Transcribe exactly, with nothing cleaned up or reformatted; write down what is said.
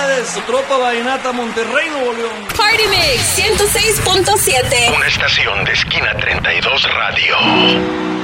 Felicidades, Tropa Vallenata Monterrey, Nuevo León. Party Mix ciento seis punto siete. Una estación de Esquina treinta y dos Radio.